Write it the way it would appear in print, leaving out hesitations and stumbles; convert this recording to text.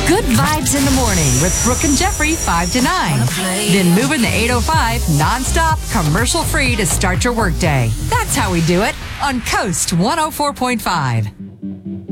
Good vibes in the morning with Brooke and Jeffrey, 5 to 9. Then moving the 805 nonstop, commercial free to start your workday. That's how we do it on Coast 104.5.